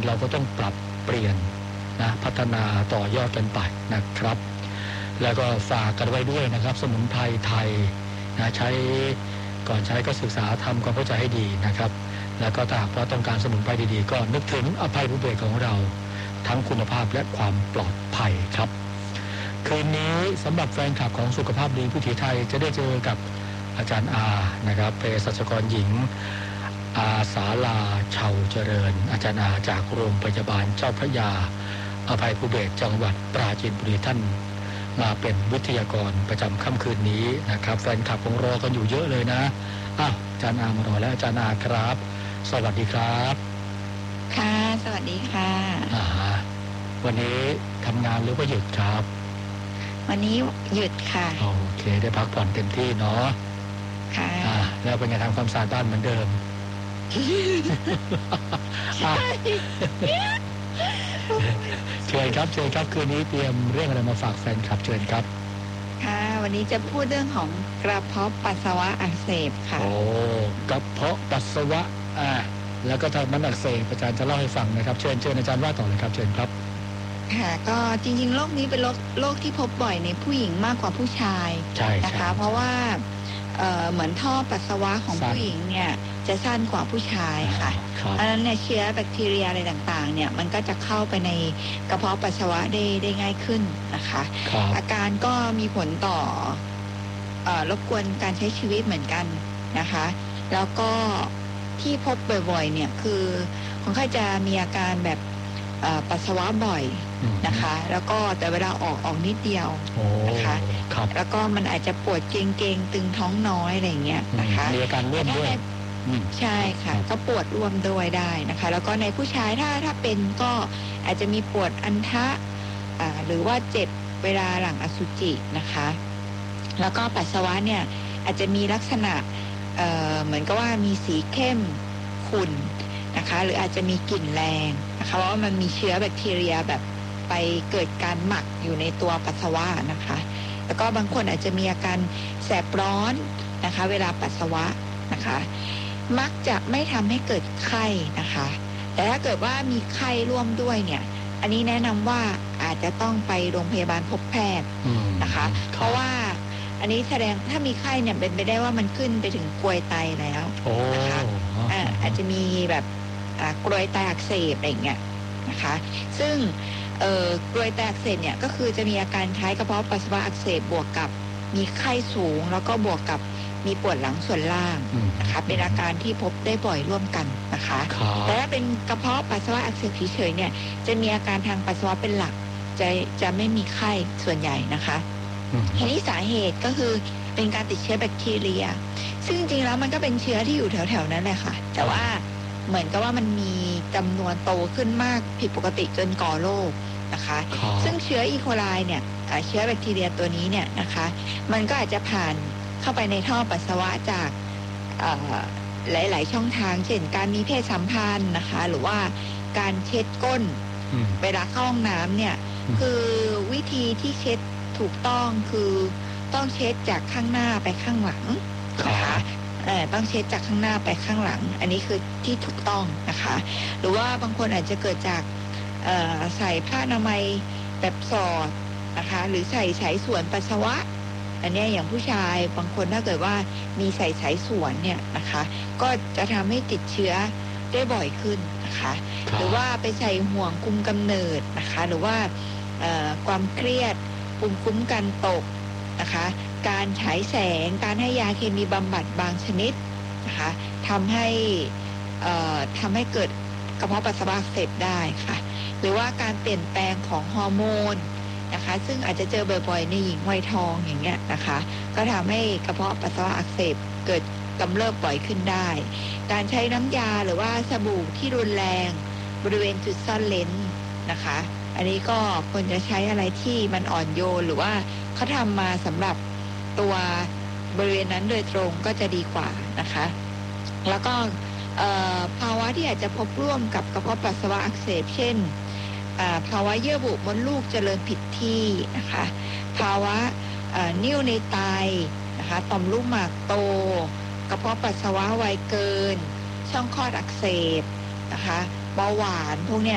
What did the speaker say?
เราก็ต้องปรับเปลี่ยนนะพัฒนาต่อยอดกันไปนะครับแล้วก็ฝากกันไว้ด้วยนะครับสมุนไพรไทยนะใช้ก่อนใช้ก็ศึกษาทำความเข้าใจให้ดีนะครับแล้วก็ถ้าหากว่าต้องการสมุนไพรดีๆก็นึกถึงอภัยภูเบศรของเราทั้งคุณภาพและความปลอดภัยครับคืนนี้สำหรับแฟนคลับของสุขภาพดีวิถีไทยจะได้เจอกับอาจารย์อานะครับเภสัชกรหญิงอาสาลาเฉาเจริญอาจารย์อาจากโรงพยาบาลเจ้าพระยาอภัยภูเบศรจังหวัดปราจีนบุรีท่านมาเป็นวิทยากรประจำค่ำคืนนี้นะครับแฟนคลับของรอกันอยู่เยอะเลยนะอาจารย์อามารอแล้วอาจารย์อาครับสวัสดีครับค่ะสวัสดีค่ะวันนี้ทำงานหรือว่าหยุดครับวันนี้หยุดค่ะโอเคได้พักผ่อนเต็มที่เนาะค่ะแล้วเป็นไงทำความสะอาดบ้านเหมือนเดิมเชิญครับคืนนี้เตรียมเรื่องอะไรมาฝากแฟนคลับเชิญครับค่ะวันนี้จะพูดเรื่องของกระเพาะปัสสาวะอักเสบค่ะโอ้กระเพาะปัสสาวะแล้วก็ทำมันอักเสบอาจารย์จะเล่าให้ฟังนะครับเชิญอาจารย์ว่าต่อเลยครับเชิญครับค่ะก็จริงๆโรคนี้เป็นโรคที่พบบ่อยในผู้หญิงมากกว่าผู้ชายนะคะเพราะว่าเหมือนท่อปัสสาวะของผู้หญิงเนี่ยจะสั้นกว่าผู้ชายค่ะเพราะฉะนั้นเนี่ยเชื้อแบคทีเรียอะไรต่างๆเนี่ยมันก็จะเข้าไปในกระเพาะปัสสาวะได้ง่ายขึ้นนะคะอาการก็มีผลต่อรบกวนการใช้ชีวิตเหมือนกันนะคะแล้วก็ที่พบบ่อยๆเนี่ยคือคนไข้จะมีอาการแบบปัสสาวะบ่อยนะคะแล้วก็แต่เวลาออกนิดเดียวนะคะแล้วก็มันอาจจะปวดเกร็งๆตึงท้องน้อยอะไรอย่างเงี้ยนะคะมีอาการร่วมด้วยใช่ค่ะก็ปวดร่วมด้วยได้นะคะแล้วก็ในผู้ชายถ้าเป็นก็อาจจะมีปวดอัณฑะหรือว่าเจ็บเวลาหลังอสุจินะคะแล้วก็ปัสสาวะเนี่ยอาจจะมีลักษณะเหมือนกับว่ามีสีเข้มขุ่นนะคะหรืออาจจะมีกลิ่นแรงนะคะเพราะว่ามันมีเชื้อแบคทีเรียแบบไปเกิดการหมักอยู่ในตัวปัสสาวะนะคะแล้วก็บางคนอาจจะมีอาการแสบร้อนนะคะเวลาปัสสาวะนะคะมักจะไม่ทำให้เกิดไข้นะคะแต่ถ้าเกิดว่ามีไข้ร่วมด้วยเนี่ยอันนี้แนะนำว่าอาจจะต้องไปโรงพยาบาลพบแพทย์นะคะเพราะว่าอันนี้แสดงถ้ามีไข้เนี่ยเป็นไปได้ว่ามันขึ้นไปถึงกรวยไตแล้วนะคะอาจจะมีแบบกรวยไตอักเสบอะไรอย่างเงี้ยนะคะซึ่งกรวยไตอักเสบเนี่ยก็คือจะมีอาการคล้ายกระเพาะปัสสาวะอักเสบบวกกับมีไข้สูงแล้วก็บวกกับมีปวดหลังส่วนล่างนะคะเป็นอาการที่พบได้บ่อยร่วมกันนะคะแต่ถ้าเป็นกระเพาะปัสสาวะอักเสบเฉยๆเนี่ยจะมีอาการทางปัสสาวะเป็นหลักจะไม่มีไข้ส่วนใหญ่นะคะทีนี้สาเหตุก็คือเป็นการติดเชื้อแบคทีเรียซึ่งจริงๆแล้วมันก็เป็นเชื้อที่อยู่แถวๆนั้นแหละค่ะแต่ว่าเหมือนกับว่ามันมีจำนวนโตขึ้นมากผิดปกติจนก่อโรคนะคะซึ่งเชื้ออีโคไลเนี่ยเชื้อแบคทีเรียตัวนี้เนี่ยนะคะมันก็อาจจะผ่านเข้าไปในท่อปัสสาวะจากหลายๆช่องทางเช่นการมีเพศสัมพันธ์นะคะหรือว่าการเช็ดก้นเวลาเข้าห้องน้ำเนี่ยคือวิธีที่เช็ดถูกต้องคือต้องเช็ดจากข้างหน้าไปข้างหลังนะคะต้องเช็ดจากข้างหน้าไปข้างหลังอันนี้คือที่ถูกต้องนะคะหรือว่าบางคนอาจจะเกิดจากใส่ผ้าอนามัยแบบสอดนะคะหรือใส่สายส่วนปัสสาวะอันนี้อย่างผู้ชายบางคนถ้าเกิดว่ามีใส่สายส่วนเนี่ยนะคะก็จะทำให้ติดเชื้อได้บ่อยขึ้นนะคะหรือว่าไปใส่ห่วงคุมกำเนิดนะคะหรือว่าความเครียดภูมิคุ้มกันตกนะคะการฉายแสงการให้ยาเคมีบำบัดบางชนิดนะคะทำให้เกิดกระเพาะปัสสาวะอักเสบได้ค่ะหรือว่าการเปลี่ยนแปลงของฮอร์โมนนะคะซึ่งอาจจะเจอบ่อยๆในหญิงวัยทองอย่างเงี้ยนะคะก็ทำให้กระเพาะปัสสาวะอักเสบเกิดกำเริบบ่อยขึ้นได้การใช้น้ำยาหรือว่าสบู่ที่รุนแรงบริเวณจุดซ่อนเลนนะคะอันนี้ก็ควรจะใช้อะไรที่มันอ่อนโยนหรือว่าเขาทำมาสำหรับตัวบริเวณนั้นโดยตรงก็จะดีกว่านะคะแล้วก็ภาวะที่อาจจะพบร่วมกับกระเพาะปัสสาวะอักเสบเช่นภาวะเยื่อบุมดลูกเจริญผิดที่นะคะภาวะนิ่วในไตนะคะต่อมลูกหมากโตกระเพาะปัสสาวะไวเกินช่องคลอดอักเสบนะคะเบาหวานพวกเนี้ย